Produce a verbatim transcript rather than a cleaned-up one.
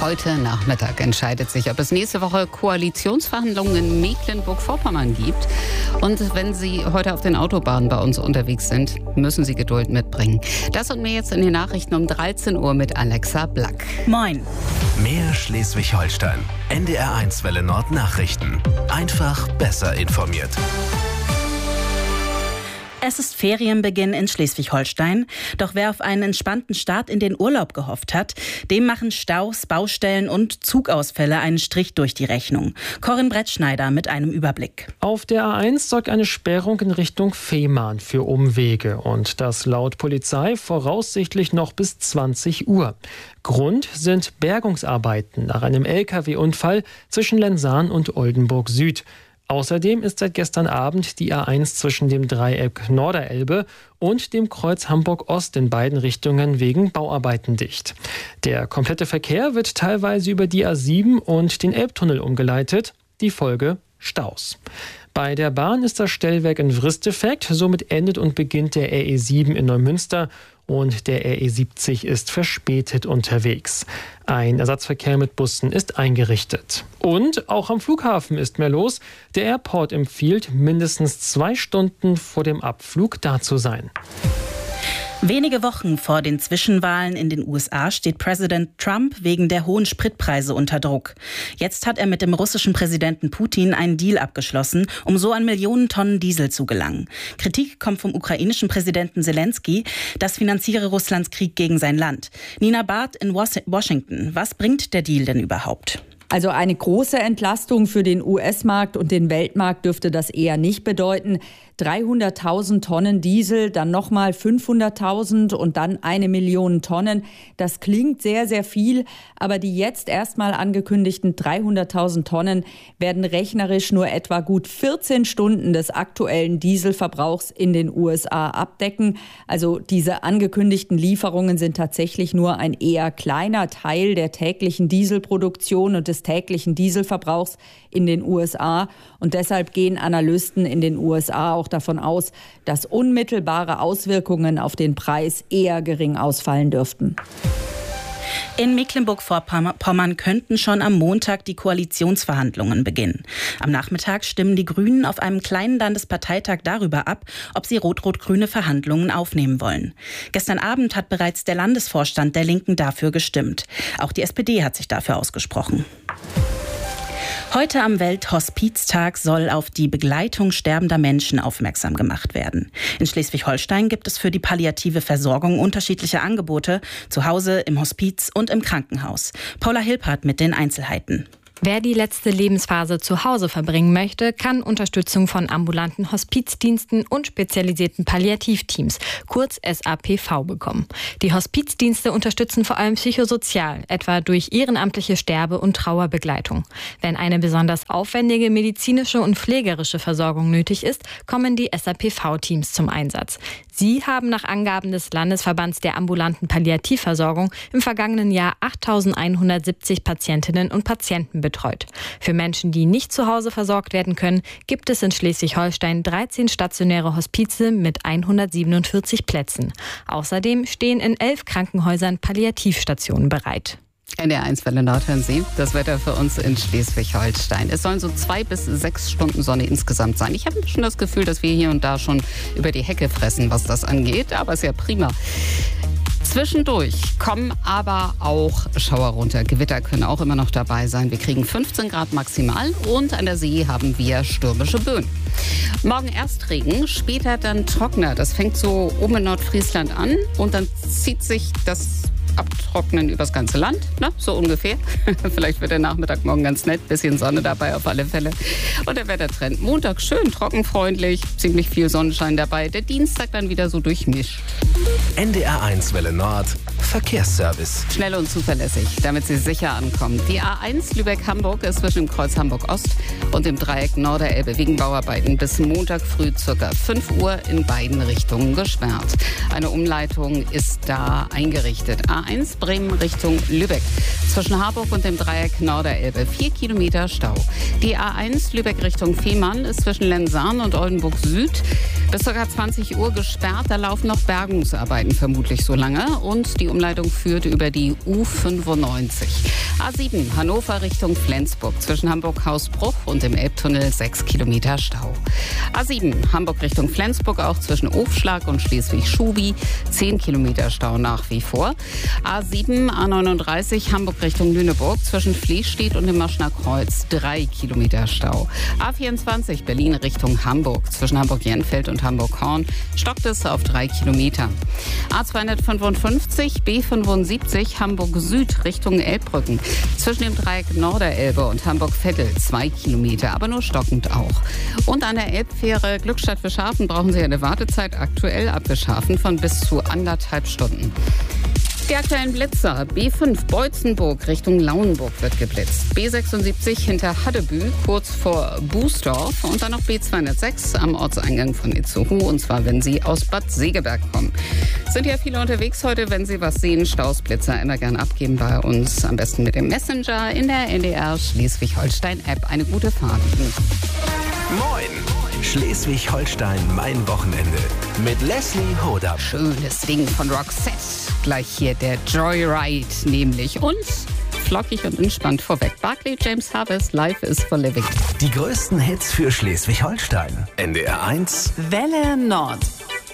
Heute Nachmittag entscheidet sich, ob es nächste Woche Koalitionsverhandlungen in Mecklenburg-Vorpommern gibt. Und wenn Sie heute auf den Autobahnen bei uns unterwegs sind, müssen Sie Geduld mitbringen. Das und mehr jetzt in den Nachrichten um dreizehn Uhr mit Alexa Black. Moin. Mehr Schleswig-Holstein. N D R eins Welle Nord Nachrichten. Einfach besser informiert. Es ist Ferienbeginn in Schleswig-Holstein. Doch wer auf einen entspannten Start in den Urlaub gehofft hat, dem machen Staus, Baustellen und Zugausfälle einen Strich durch die Rechnung. Corinne Brettschneider mit einem Überblick. Auf der A eins sorgt eine Sperrung in Richtung Fehmarn für Umwege. Und das laut Polizei voraussichtlich noch bis zwanzig Uhr. Grund sind Bergungsarbeiten nach einem L K W-Unfall zwischen Lensahn und Oldenburg Süd. Außerdem ist seit gestern Abend die A eins zwischen dem Dreieck Norderelbe und dem Kreuz Hamburg-Ost in beiden Richtungen wegen Bauarbeiten dicht. Der komplette Verkehr wird teilweise über die A sieben und den Elbtunnel umgeleitet. Die Folge: Staus. Bei der Bahn ist das Stellwerk in Wrist defekt, somit endet und beginnt der R E sieben in Neumünster und der R E siebzig ist verspätet unterwegs. Ein Ersatzverkehr mit Bussen ist eingerichtet. Und auch am Flughafen ist mehr los. Der Airport empfiehlt, mindestens zwei Stunden vor dem Abflug da zu sein. Wenige Wochen vor den Zwischenwahlen in den U S A steht Präsident Trump wegen der hohen Spritpreise unter Druck. Jetzt hat er mit dem russischen Präsidenten Putin einen Deal abgeschlossen, um so an Millionen Tonnen Diesel zu gelangen. Kritik kommt vom ukrainischen Präsidenten Zelensky, das finanziere Russlands Krieg gegen sein Land. Nina Barth in Washington. Was bringt der Deal denn überhaupt? Also eine große Entlastung für den U S-Markt und den Weltmarkt dürfte das eher nicht bedeuten. dreihunderttausend Tonnen Diesel, dann nochmal fünfhunderttausend und dann eine Million Tonnen. Das klingt sehr, sehr viel, aber die jetzt erstmal angekündigten dreihunderttausend Tonnen werden rechnerisch nur etwa gut vierzehn Stunden des aktuellen Dieselverbrauchs in den U S A abdecken. Also diese angekündigten Lieferungen sind tatsächlich nur ein eher kleiner Teil der täglichen Dieselproduktion und des täglichen Dieselverbrauchs in den U S A. Und deshalb gehen Analysten in den U S A auch davon aus, dass unmittelbare Auswirkungen auf den Preis eher gering ausfallen dürften. In Mecklenburg-Vorpommern könnten schon am Montag die Koalitionsverhandlungen beginnen. Am Nachmittag stimmen die Grünen auf einem kleinen Landesparteitag darüber ab, ob sie rot-rot-grüne Verhandlungen aufnehmen wollen. Gestern Abend hat bereits der Landesvorstand der Linken dafür gestimmt. Auch die S P D hat sich dafür ausgesprochen. Heute am Welthospiztag soll auf die Begleitung sterbender Menschen aufmerksam gemacht werden. In Schleswig-Holstein gibt es für die palliative Versorgung unterschiedliche Angebote, zu Hause, im Hospiz und im Krankenhaus. Paula Hilpert mit den Einzelheiten. Wer die letzte Lebensphase zu Hause verbringen möchte, kann Unterstützung von ambulanten Hospizdiensten und spezialisierten Palliativteams, kurz S A P V, bekommen. Die Hospizdienste unterstützen vor allem psychosozial, etwa durch ehrenamtliche Sterbe- und Trauerbegleitung. Wenn eine besonders aufwendige medizinische und pflegerische Versorgung nötig ist, kommen die S A P V-Teams zum Einsatz. Sie haben nach Angaben des Landesverbands der ambulanten Palliativversorgung im vergangenen Jahr achttausendeinhundertsiebzig Patientinnen und Patienten betreut. Für Menschen, die nicht zu Hause versorgt werden können, gibt es in Schleswig-Holstein dreizehn stationäre Hospize mit hundertsiebenundvierzig Plätzen. Außerdem stehen in elf Krankenhäusern Palliativstationen bereit. N D R eins Welle Nord hören Sie. Das Wetter für uns in Schleswig-Holstein. Es sollen so zwei bis sechs Stunden Sonne insgesamt sein. Ich habe schon das Gefühl, dass wir hier und da schon über die Hecke fressen, was das angeht. Aber ist ja prima. Zwischendurch kommen aber auch Schauer runter. Gewitter können auch immer noch dabei sein. Wir kriegen fünfzehn Grad maximal und an der See haben wir stürmische Böen. Morgen erst Regen, später dann trockener. Das fängt so oben in Nordfriesland an und dann zieht sich das Abtrocknen übers ganze Land, ne? So ungefähr. Vielleicht wird der Nachmittag morgen ganz nett, bisschen Sonne dabei auf alle Fälle. Und der Wettertrend: Montag schön trockenfreundlich, ziemlich viel Sonnenschein dabei. Der Dienstag dann wieder so durchmischt. N D R eins Welle Nord Verkehrsservice. Schnell und zuverlässig, damit Sie sicher ankommen. Die A eins Lübeck-Hamburg ist zwischen dem Kreuz Hamburg-Ost und dem Dreieck Norderelbe wegen Bauarbeiten bis Montag früh ca. fünf Uhr in beiden Richtungen gesperrt. Eine Umleitung ist da eingerichtet. A eins Bremen Richtung Lübeck. Zwischen Harburg und dem Dreieck Norderelbe vier Kilometer Stau. Die A eins Lübeck Richtung Fehmarn ist zwischen Lensahn und Oldenburg Süd bis ca. zwanzig Uhr gesperrt. Da laufen noch Bergungsarbeiten vermutlich so lange. Und die Umleitung führt über die U fünfundneunzig. A sieben Hannover Richtung Flensburg zwischen Hamburg-Hausbruch und dem Elbtunnel sechs Kilometer Stau. A sieben Hamburg Richtung Flensburg auch zwischen Ofschlag und Schleswig-Schubi zehn Kilometer Stau nach wie vor. A sieben A neununddreißig Hamburg Richtung Lüneburg zwischen Fließstedt und dem Maschner Kreuz drei Kilometer Stau. A vierundzwanzig Berlin Richtung Hamburg zwischen Hamburg-Jenfeld und Hamburg-Horn stockt es auf drei Kilometer. A zweihundertfünfundfünfzig B fünfundsiebzig Hamburg Süd Richtung Elbbrücken zwischen dem Dreieck Norderelbe und Hamburg-Vettel zwei Kilometer, aber nur stockend auch. Und an der Elbfähre Glückstadt-Fischhafen brauchen Sie eine Wartezeit aktuell ab Fischhafen von bis zu anderthalb Stunden. Die aktuellen Blitzer. B fünf Beutzenburg Richtung Lauenburg wird geblitzt. B sechsundsiebzig hinter Haddebü kurz vor Bußdorf und dann noch B zweihundertsechs am Ortseingang von Itzehoe, und zwar wenn Sie aus Bad Segeberg kommen. Sind ja viele unterwegs heute, wenn Sie was sehen, Staus, Blitzer immer gern abgeben bei uns. Am besten mit dem Messenger in der N D R Schleswig-Holstein-App. Eine gute Fahrt. Moin! Schleswig-Holstein, mein Wochenende. Mit Leslie Hodam. Schönes Ding von Roxette. Gleich hier der Joyride nämlich. Und flockig und entspannt vorweg. Barclay James Harvest, Life is for Living. Die größten Hits für Schleswig-Holstein. N D R eins Welle Nord.